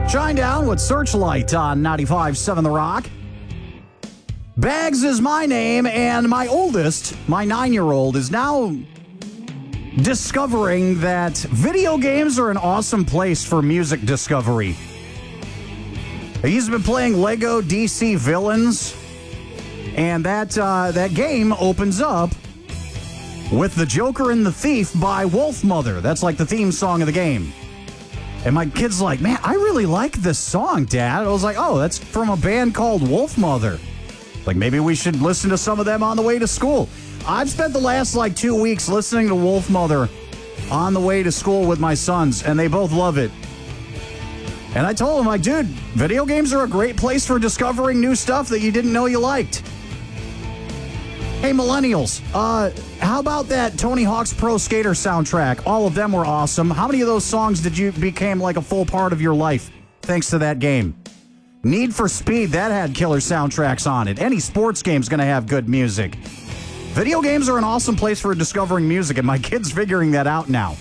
Shine Down with Searchlight on 95.7 The Rock. Bags is my name, and my oldest, my 9-year-old, is now discovering that video games are an awesome place for music discovery. He's been playing Lego DC Villains, and that game opens up with The Joker and the Thief by Wolfmother. That's like the theme song of the game. And my kid's like, man, I really like this song, Dad. I was like, oh, that's from a band called Wolfmother. Like, maybe we should listen to some of them on the way to school. I've spent the last, 2 weeks listening to Wolfmother on the way to school with my sons, and they both love it. And I told him, dude, video games are a great place for discovering new stuff that you didn't know you liked. Hey, millennials, how about that Tony Hawk's Pro Skater soundtrack? All of them were awesome. How many of those songs did you became like a full part of your life thanks to that game? Need for Speed, that had killer soundtracks on it. Any sports game's going to have good music. Video games are an awesome place for discovering music, and my kid's figuring that out now.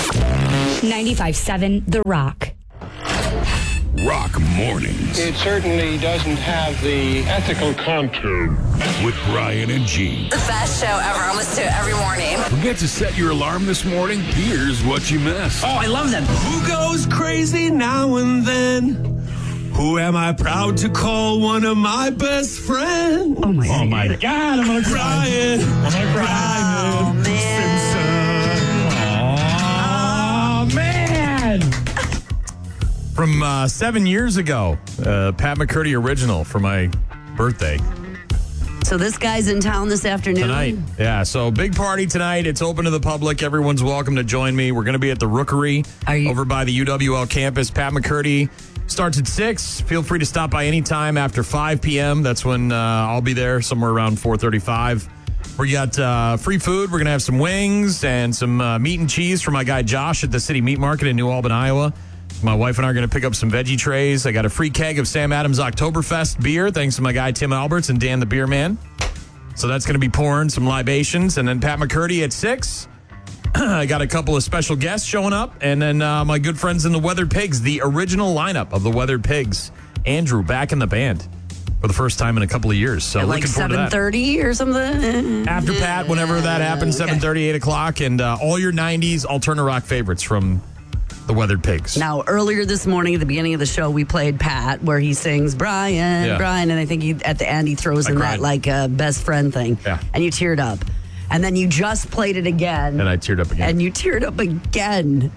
95.7 The Rock. Rock Mornings. It certainly doesn't have the ethical content. With Brian and Gene. The best show ever. I listen to it every morning. Forget to set your alarm this morning? Here's what you missed. Oh, I love them. Who goes crazy now and then? Who am I proud to call one of my best friends? Oh, my God. I'm going to cry. Brian Simpson. Oh, man. From 7 years ago, Pat McCurdy original for my birthday. So this guy's in town this afternoon? Tonight. Yeah, so big party tonight. It's open to the public. Everyone's welcome to join me. We're going to be at the Rookery over by the UWL campus. Pat McCurdy starts at 6. Feel free to stop by anytime after 5 p.m. That's when I'll be there, somewhere around 4:35. We got free food. We're going to have some wings and some meat and cheese from my guy Josh at the City Meat Market in New Albany, Iowa. My wife and I are going to pick up some veggie trays. I got a free keg of Sam Adams Oktoberfest beer, thanks to my guy Tim Alberts and Dan the Beer Man. So that's going to be pouring some libations. And then Pat McCurdy at 6. I got a couple of special guests showing up. And then my good friends in the Weathered Pigs, the original lineup of the Weathered Pigs. Andrew back in the band for the first time in a couple of years. So like looking forward to that. 7:30 or something? After Pat, whenever that happens, 7:30, 8 o'clock. And all your 90s alternative rock favorites from the Weathered Pigs. Now, earlier this morning at the beginning of the show, we played Pat, where he sings Brian, Brian, and I think at the end he throws in that best friend thing. Yeah. And you teared up. And then you just played it again. And I teared up again. And you teared up again.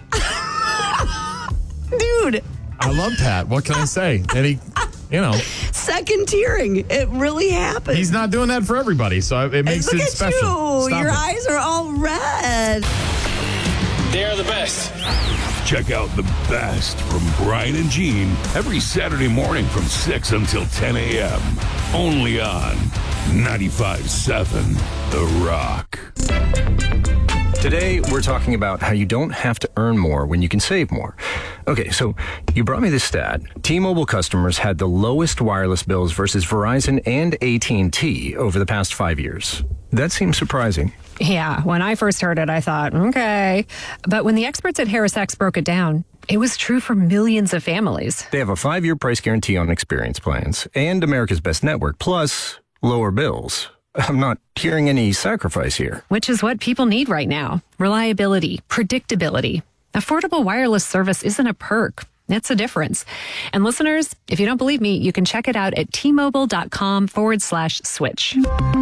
Dude. I love Pat. What can I say? And he, second tearing. It really happened. He's not doing that for everybody, so it makes it special. Look at you. Your it. eyes are all red. They're the best. Check out the best from Brian and Gene every Saturday morning from 6 until 10 a.m. Only on 95.7 The Rock. Today, we're talking about how you don't have to earn more when you can save more. Okay, so you brought me this stat. T-Mobile customers had the lowest wireless bills versus Verizon and AT&T over the past 5 years. That seems surprising. Yeah, when I first heard it, I thought, okay. But when the experts at HarrisX broke it down, it was true for millions of families. They have a 5-year price guarantee on experience plans and America's Best Network, plus lower bills. I'm not hearing any sacrifice here. Which is what people need right now. Reliability, predictability. Affordable wireless service isn't a perk. It's a difference. And listeners, if you don't believe me, you can check it out at tmobile.com/switch.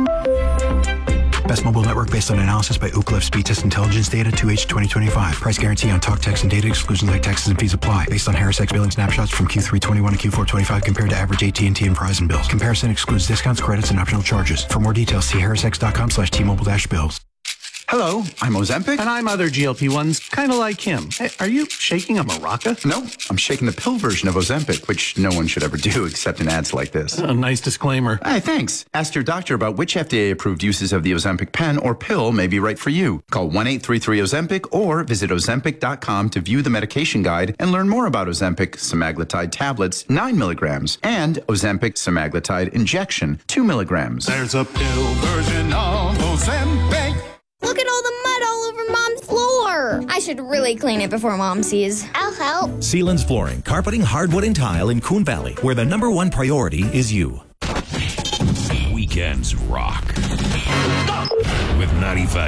Best mobile network based on analysis by Ookla Speed Test Intelligence data 2H 2025. Price guarantee on talk, text, and data. Exclusions like taxes and fees apply. Based on HarrisX billing snapshots from Q3 21 to Q4 25 compared to average AT&T and Verizon bills. Comparison excludes discounts, credits, and optional charges. For more details, see harrisx.com/T-Mobile-bills. Hello, I'm Ozempic. And I'm other GLP-1s, kind of like him. Hey, are you shaking a maraca? No, I'm shaking the pill version of Ozempic, which no one should ever do except in ads like this. A nice disclaimer. Hey, thanks. Ask your doctor about which FDA-approved uses of the Ozempic pen or pill may be right for you. Call 1-833-OZEMPIC or visit Ozempic.com to view the medication guide and learn more about Ozempic semaglutide tablets, 9 milligrams, and Ozempic semaglutide injection, 2 milligrams. There's a pill version of Ozempic. Look at all the mud all over Mom's floor. fur. I should really clean it before Mom sees. I'll help. Sealands Flooring, carpeting, hardwood, and tile in Coon Valley, where the #1 priority is you. Weekends rock. With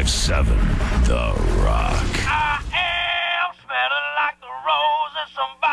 95.7 The Rock. I am smelling like the rose in somebody.